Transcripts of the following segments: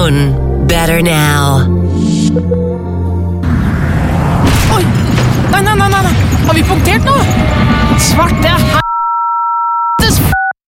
phone. Better now. Oi! Nei. Har vi punktert nå? Svarte helvetes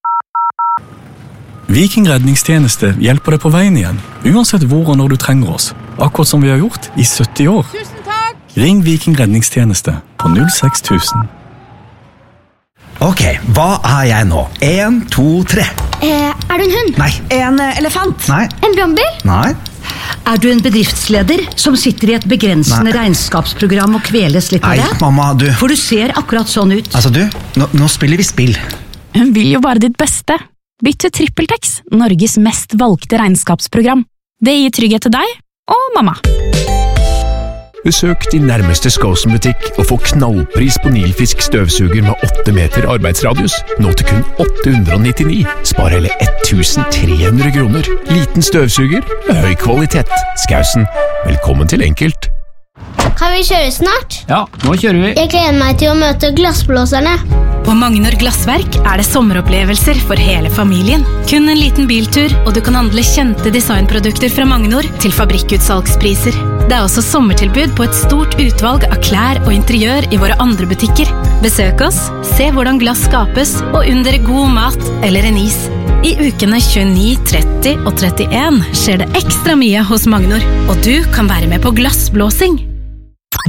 Viking redningstjeneste hjelper deg på veien igjen, uansett hvor og når du trenger oss. Akkurat som vi har gjort i 70 år. Tusen takk! Ring Viking redningstjeneste på 06000. Ok, hva jeg nå? 1, 2, 3. Er du en hund? Nei. En elefant? Nei. En brannbil? Nei. Er du en bedriftsleder som sitter i et begrensende regnskapsprogram og kveles litt av Nei, det? mamma, du. For du ser akkurat sånn ut. Altså, du, nå spiller vi spill. Hun vil jo bare ditt beste. Bytt til TrippelTex, Norges mest valgte regnskapsprogram. Det gir trygghet til deg og mamma. Besøk din nærmeste Skåsen-butikk og få knallpris på Nilfisk støvsuger med 8 meter arbeidsradius. Nå til kun 899. Spar hele 1300 kroner. Liten støvsuger med høy kvalitet. Skåsen, velkommen til enkelt. Kan vi kjøre snart? Ja, nå kjører vi. Jeg gleder meg til å møte glassblåserne. På Magnor Glassverk det sommeropplevelser for hele familien. Kun en liten biltur, og du kan handle kjente designprodukter fra Magnor til fabrikkutsalgspriser. Det også sommertilbud på et stort utvalg av klær og interiør i våre andre butikker. Besøk oss, se hvordan glass skapes, og under god mat eller en is. I ukene 29, 30 og 31 skjer det ekstra mye hos Magnor, og du kan være med på glassblåsing.